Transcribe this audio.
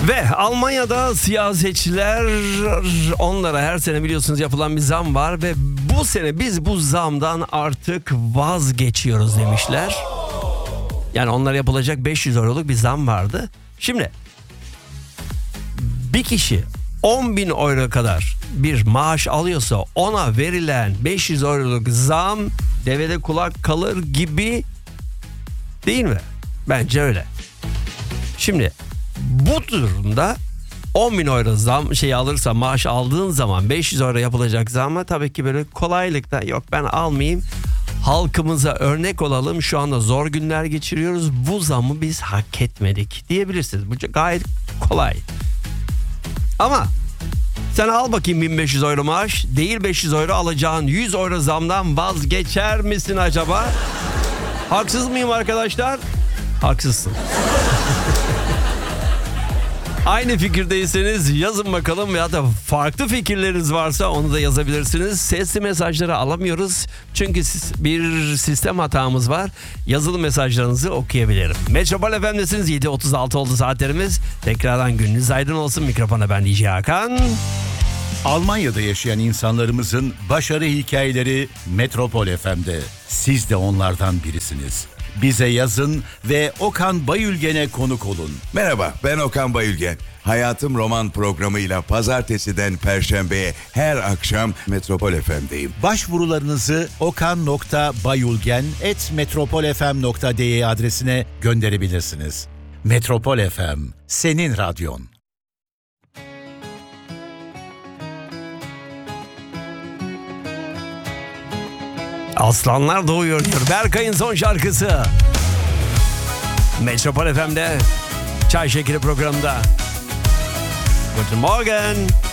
Ve Almanya'da siyasetçiler, onlara her sene biliyorsunuz yapılan bir zam var ve bu sene biz bu zamdan artık vazgeçiyoruz demişler. Yani onlara yapılacak 500 euroluk bir zam vardı. Şimdi bir kişi 10.000 euro kadar bir maaş alıyorsa ona verilen 500 euroluk zam devede kulak kalır gibi değil mi? Bence öyle. Şimdi bu durumda 10.000 euro zam alırsa, maaş aldığın zaman 500 euro yapılacak zamma tabii ki böyle kolaylıkla yok ben almayayım. Halkımıza örnek olalım, şu anda zor günler geçiriyoruz, bu zammı biz hak etmedik diyebilirsiniz. Bu gayet kolay. Ama sen al bakayım 1500 euro maaş, değil 500 euro alacağın 100 euro zamdan vazgeçer misin acaba? Haksız mıyım arkadaşlar? Haksızsın. Aynı fikirdeyseniz yazın bakalım, ya da farklı fikirleriniz varsa onu da yazabilirsiniz. Sesli mesajları alamıyoruz çünkü bir sistem hatamız var. Yazılı mesajlarınızı okuyabilirim. Metropol FM'desiniz, 7.36 oldu saatlerimiz. Tekrardan gününüz aydın olsun. Mikrofona ben DJ Hakan. Almanya'da yaşayan insanlarımızın başarı hikayeleri Metropol FM'de. Siz de onlardan birisiniz. Bize yazın ve Okan Bayülgen'e konuk olun. Merhaba, ben Okan Bayülgen. Hayatım Roman programıyla pazartesiden perşembeye her akşam Metropol FM'deyim. Başvurularınızı okan.bayülgen@metropolfm.de adresine gönderebilirsiniz. Metropol FM, senin radyon. Aslanlar doğuyor diyor Berkay'ın son şarkısı. Metropol FM'de Çay Şekeri programında. Guten Morgen.